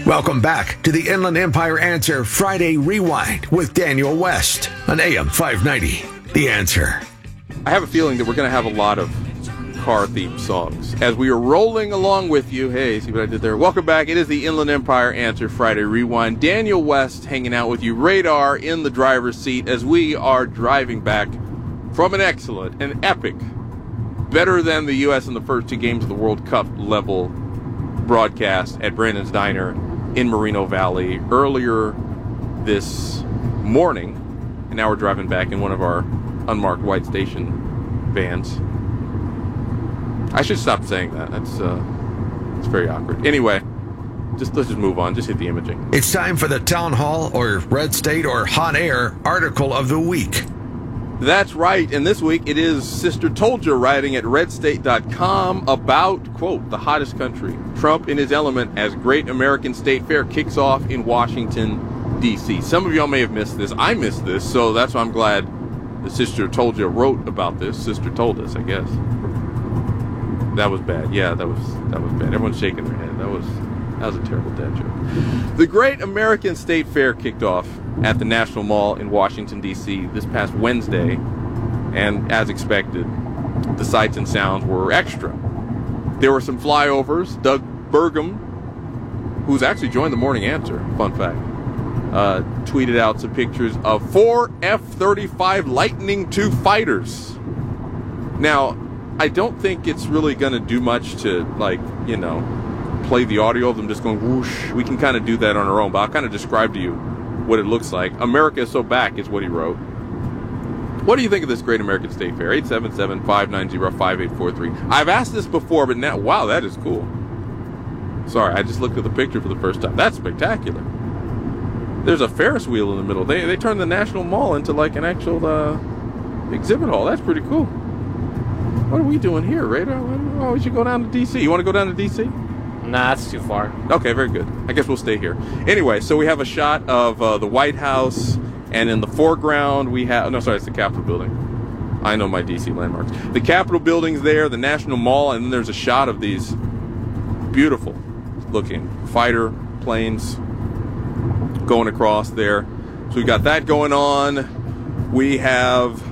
Welcome back to the Inland Empire Answer Friday Rewind with Daniel West on AM 590. The Answer. I have a feeling that we're going to have a lot of car-themed songs as we are rolling along with you. Hey, see what I did there? Welcome back. It is the Inland Empire Answer Friday Rewind. Daniel West hanging out with you. Radar in the driver's seat as we are driving back from an excellent, an epic, better than the U.S. in the first two games of the World Cup level broadcast at Brandon's Diner in Moreno Valley earlier this morning. And now we're driving back in one of our unmarked white station vans. I should stop saying that. It's very awkward. Anyway, let's just move on. Just hit the imaging. It's time for the Town Hall or Red State or Hot Air Article of the Week. That's right. And this week it is Sister Toldja writing at redstate.com about, quote, the hottest country. Trump in his element as Great American State Fair kicks off in Washington, D.C. Some of y'all may have missed this. I missed this, so that's why I'm glad the Sister Toldja wrote about this. Sister told us, I guess. That was bad. Yeah, that was bad. Everyone's shaking their head. That was a terrible dad joke. The Great American State Fair kicked off at the National Mall in Washington, D.C. this past Wednesday, and as expected, the sights and sounds were extra. There were some flyovers. Doug Burgum, who's actually joined the Morning Answer, fun fact, tweeted out some pictures of 4 F-35 Lightning II fighters. Now, I don't think it's really going to do much to, play the audio of them just going whoosh. We can kind of do that on our own, but I'll kind of describe to you what it looks like. America is so back is what he wrote. What do you think of this Great American State Fair? 877-590-5843. I've asked this before, but now, wow, that is cool. Sorry, I just looked at the picture for the first time. That's spectacular. There's a Ferris wheel in the middle. They turned the National Mall into like an actual exhibit hall. That's pretty cool. What are we doing here, Radar? Oh, we should go down to D.C. You want to go down to D.C.? Nah, that's too far. Okay, very good. I guess we'll stay here. Anyway, so we have a shot of the White House, and in the foreground we have... No, sorry, it's the Capitol building. I know my D.C. landmarks. The Capitol building's there, the National Mall, and then there's a shot of these beautiful-looking fighter planes going across there. So we've got that going on. We have,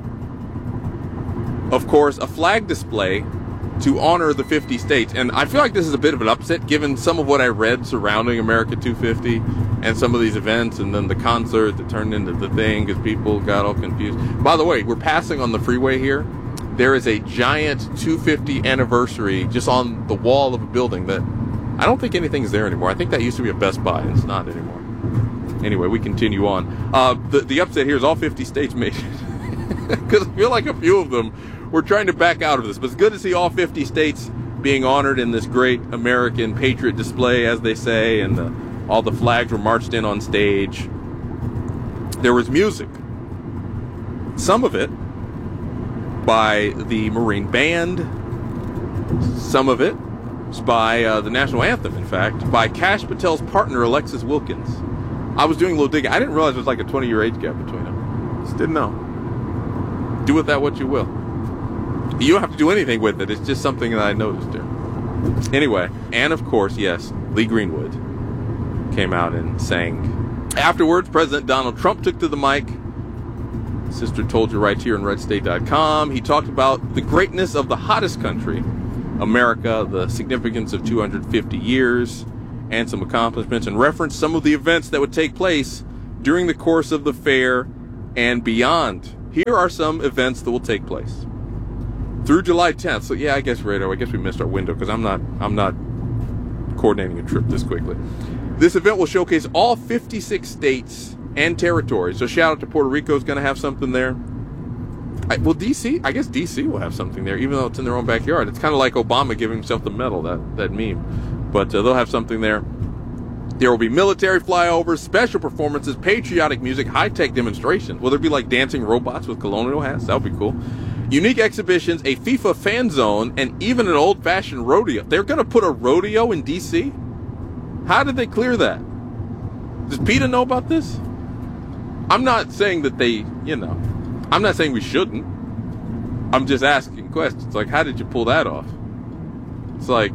of course, a flag display to honor the 50 states. And I feel like this is a bit of an upset given some of what I read surrounding America 250 and some of these events and then the concert that turned into the thing because people got all confused. By the way, we're passing on the freeway here. There is a giant 250 anniversary just on the wall of a building that I don't think anything's there anymore. I think that used to be a Best Buy and it's not anymore. Anyway, we continue on. The upset here is all 50 states made it. Because I feel like a few of them were trying to back out of this. But it's good to see all 50 states being honored in this great American patriot display, as they say, and all the flags were marched in on stage. There was music. Some of it by the Marine Band. Some of it was by the National Anthem, in fact, by Kash Patel's partner, Alexis Wilkins. I was doing a little digging. I didn't realize there was like a 20-year age gap between them. Just didn't know. Do with that what you will. You don't have to do anything with it. It's just something that I noticed there. Anyway, and of course, yes, Lee Greenwood came out and sang. Afterwards, President Donald Trump took to the mic. Sister Toldja right here on redstate.com. He talked about the greatness of the hottest country, America, the significance of 250 years, and some accomplishments, and referenced some of the events that would take place during the course of the fair and beyond. Here are some events that will take place through July 10th. So yeah, I guess we missed our window because I'm not coordinating a trip this quickly. This event will showcase all 56 states and territories. So shout out to Puerto Rico is going to have something there. DC, I guess DC will have something there, even though it's in their own backyard. It's kind of like Obama giving himself the medal, that meme. But they'll have something there. There will be military flyovers, special performances, patriotic music, high-tech demonstrations. Will there be like dancing robots with colonial hats? That would be cool. Unique exhibitions, a FIFA fan zone, and even an old-fashioned rodeo. They're going to put a rodeo in D.C.? How did they clear that? Does PETA know about this? I'm not saying that I'm not saying we shouldn't. I'm just asking questions. Like, how did you pull that off? It's like,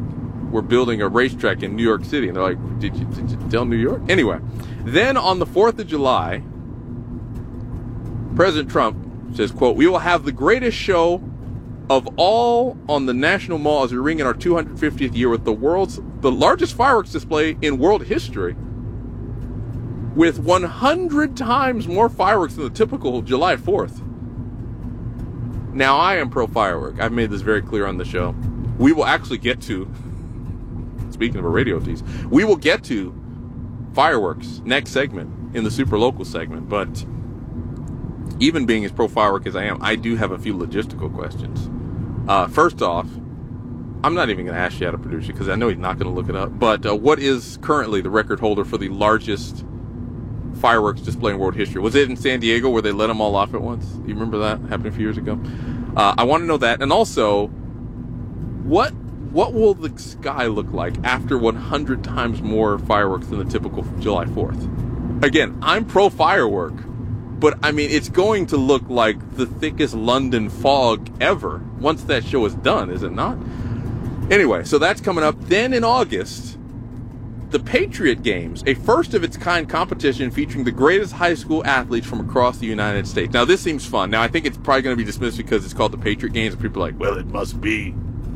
we're building a racetrack in New York City. And they're like, did you tell New York? Anyway, then on the 4th of July, President Trump says, quote, "We will have the greatest show of all on the National Mall as we ring in our 250th year with the largest fireworks display in world history, with 100 times more fireworks than the typical July 4th. Now, I am pro-firework. I've made this very clear on the show. We will actually get to, speaking of a radio tease, we will get to fireworks next segment in the Super Local segment, but even being as pro-firework as I am, I do have a few logistical questions. First off, I'm not even going to ask you how to produce it because I know he's not going to look it up. But what is currently the record holder for the largest fireworks display in world history? Was it in San Diego where they let them all off at once? You remember that happened a few years ago? I want to know that. And also, what will the sky look like after 100 times more fireworks than the typical July 4th? Again, I'm pro-firework. But, I mean, it's going to look like the thickest London fog ever once that show is done, is it not? Anyway, so that's coming up. Then in August, the Patriot Games, a first-of-its-kind competition featuring the greatest high school athletes from across the United States. Now, this seems fun. Now, I think it's probably going to be dismissed because it's called the Patriot Games, and people are like, well, it must be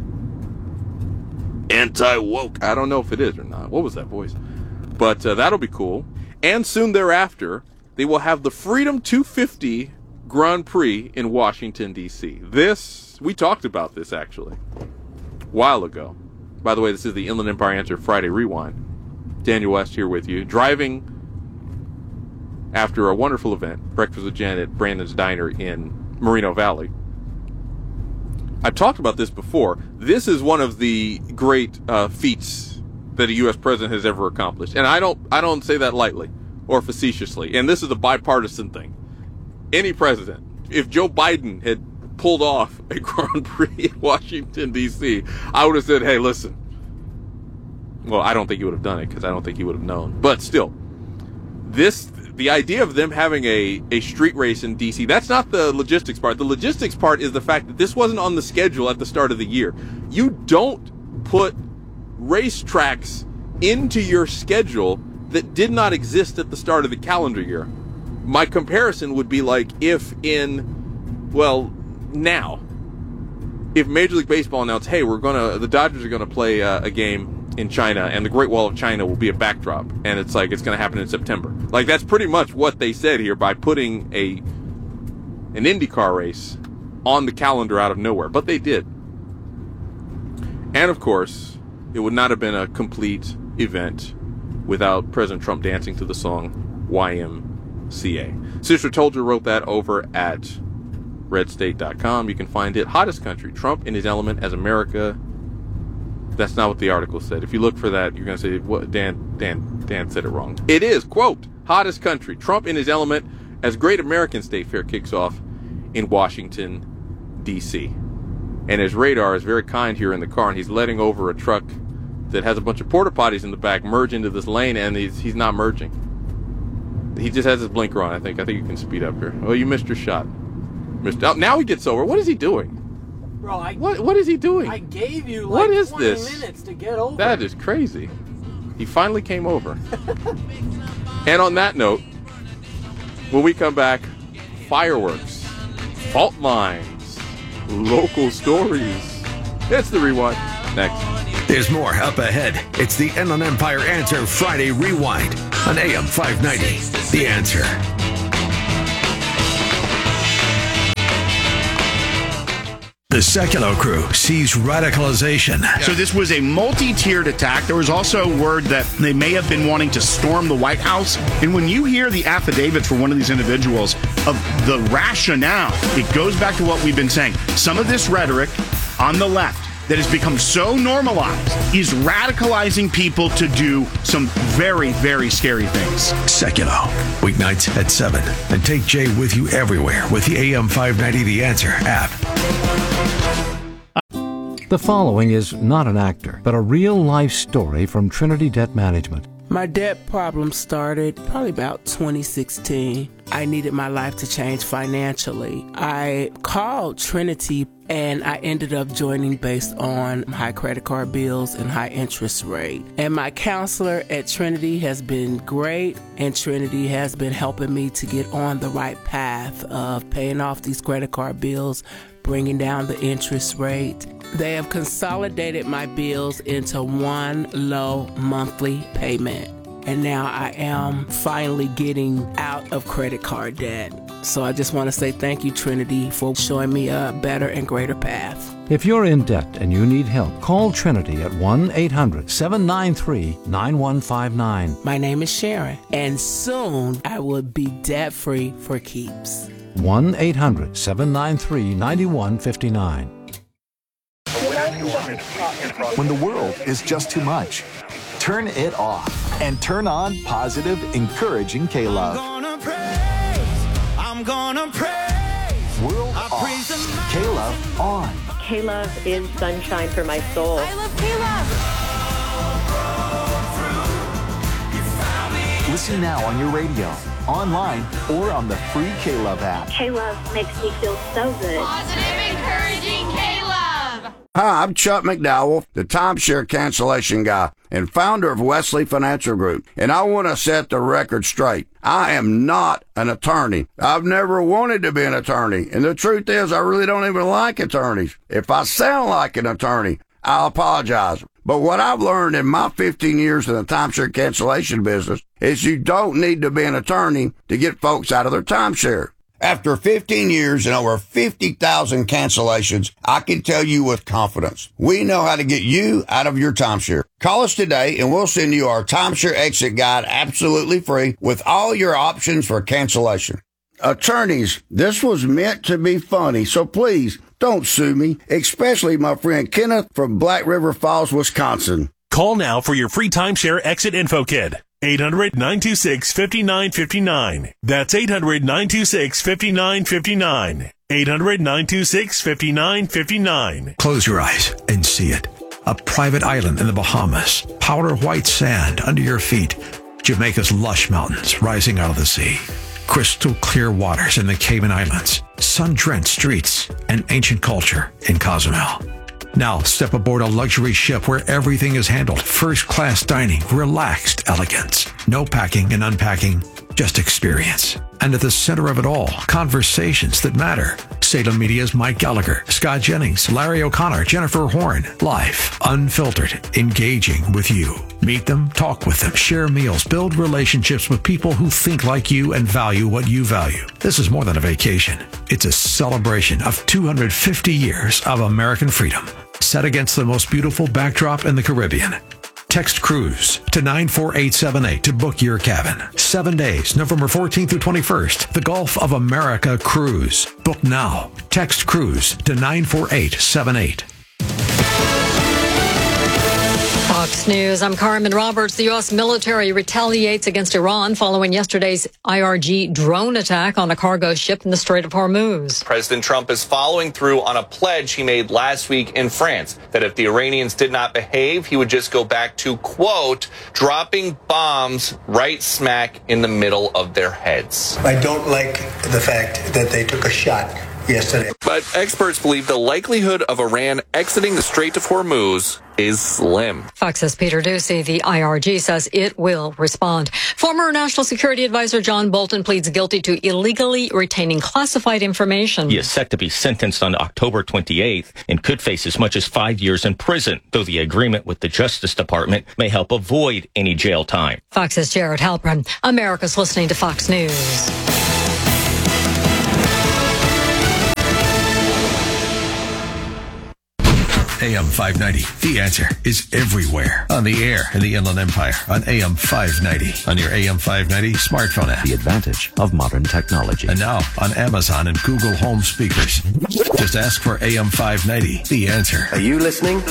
anti-woke. I don't know if it is or not. What was that voice? But that'll be cool. And soon thereafter, they will have the Freedom 250 Grand Prix in Washington, D.C. We talked about this, actually, a while ago. By the way, this is the Inland Empire Answer Friday Rewind. Daniel West here with you, driving after a wonderful event, Breakfast with Jen at Brandon's Diner in Moreno Valley. I've talked about this before. This is one of the great feats that a U.S. president has ever accomplished. And I don't say that lightly or facetiously. And this is a bipartisan thing. Any president, if Joe Biden had pulled off a Grand Prix in Washington, D.C., I would have said, hey, listen. Well, I don't think he would have done it because I don't think he would have known. But still, the idea of them having a street race in D.C., that's not the logistics part. The logistics part is the fact that this wasn't on the schedule at the start of the year. You don't put racetracks into your schedule that did not exist at the start of the calendar year. My comparison would be like if now, if Major League Baseball announced, hey, the Dodgers are gonna play a game in China, and the Great Wall of China will be a backdrop, and it's like it's gonna happen in September. Like, that's pretty much what they said here by putting an IndyCar race on the calendar out of nowhere, but they did. And of course, it would not have been a complete event without President Trump dancing to the song YMCA. Sister Told You wrote that over at redstate.com. You can find it. Hottest country, Trump in his element as America. That's not what the article said. If you look for that, you're going to say, what? Dan said it wrong. It is, quote, hottest country, Trump in his element as Great American State Fair kicks off in Washington, D.C. And his radar is very kind here in the car, and he's letting over a truck that has a bunch of porta potties in the back merge into this lane, and he's not merging. He just has his blinker on, I think. I think you can speed up here. Oh, you missed your shot. Now he gets over. What is he doing? Bro, what is he doing? I gave you like 20 this? minutes to get over. That is crazy. He finally came over. And on that note, when we come back, fireworks, fault lines, local stories. It's the Rewind. Next. There's more up ahead. It's the Inland Empire Answer Friday Rewind on AM 590. The Answer. The Sekulow crew sees radicalization. So this was a multi-tiered attack. There was also word that they may have been wanting to storm the White House. And when you hear the affidavits for one of these individuals of the rationale, it goes back to what we've been saying. Some of this rhetoric on the left that has become so normalized is radicalizing people to do some very, very scary things. Sekulow, weeknights at 7. And take Jay with you everywhere with the AM 590 The Answer app. The following is not an actor, but a real-life story from Trinity Debt Management. My debt problem started probably about 2016. I needed my life to change financially. I called Trinity and I ended up joining based on high credit card bills and high interest rate. And my counselor at Trinity has been great, and Trinity has been helping me to get on the right path of paying off these credit card bills, bringing down the interest rate. They have consolidated my bills into one low monthly payment. And now I am finally getting out of credit card debt. So I just want to say thank you, Trinity, for showing me a better and greater path. If you're in debt and you need help, call Trinity at 1-800-793-9159. My name is Sharon, and soon I will be debt-free for keeps. 1-800-793-9159. When the world is just too much, turn it off and turn on positive, encouraging K-Love. I'm gonna praise. World off. K-Love on. K-Love is sunshine for my soul. I love K-Love. Listen now on your radio, online, or on the free K-Love app. K-Love makes me feel so good. Positive, encouraging K-Love. Hi, I'm Chuck McDowell, the timeshare cancellation guy and founder of Wesley Financial Group, and I want to set the record straight. I am not an attorney. I've never wanted to be an attorney, and the truth is I really don't even like attorneys. If I sound like an attorney, I'll apologize. But what I've learned in my 15 years in the timeshare cancellation business is you don't need to be an attorney to get folks out of their timeshare. After 15 years and over 50,000 cancellations, I can tell you with confidence, we know how to get you out of your timeshare. Call us today and we'll send you our timeshare exit guide absolutely free with all your options for cancellation. Attorneys, this was meant to be funny, so please don't sue me, especially my friend Kenneth from Black River Falls, Wisconsin. Call now for your free timeshare exit info kit. 800-926-5959. That's 800-926-5959. 800-926-5959. Close your eyes and see it. A private island in the Bahamas. Powder white sand under your feet. Jamaica's lush mountains rising out of the sea. Crystal clear waters in the Cayman Islands. Sun-drenched streets and ancient culture in Cozumel. Now step aboard a luxury ship where everything is handled. First-class dining, relaxed elegance. No packing and unpacking, just experience. And at the center of it all, conversations that matter. Salem Media's Mike Gallagher, Scott Jennings, Larry O'Connor, Jennifer Horn. Live, unfiltered, engaging with you. Meet them, talk with them, share meals, build relationships with people who think like you and value what you value. This is more than a vacation. It's a celebration of 250 years of American freedom, set against the most beautiful backdrop in the Caribbean. Text cruise to 94878 to book your cabin. 7 days, November 14th through 21st. The Gulf of America Cruise. Book now. Text cruise to 94878. Fox News, I'm Carmen Roberts. The U.S. military retaliates against Iran following yesterday's IRG drone attack on a cargo ship in the Strait of Hormuz. President Trump is following through on a pledge he made last week in France that if the Iranians did not behave, he would just go back to, quote, dropping bombs right smack in the middle of their heads. I don't like the fact that they took a shot yesterday. But experts believe the likelihood of Iran exiting the Strait of Hormuz is slim. Fox's Peter Doocy. The IRG says it will respond. Former National Security Advisor John Bolton pleads guilty to illegally retaining classified information. He is set to be sentenced on October 28th and could face as much as 5 years in prison, though the agreement with the Justice Department may help avoid any jail time. Fox's Jared Halpern. America's listening to Fox News. AM 590. The Answer is everywhere. On the air in the Inland Empire. On AM 590. On your AM 590 smartphone app. The advantage of modern technology. And now on Amazon and Google Home speakers. Just ask for AM 590. The Answer. Are you listening?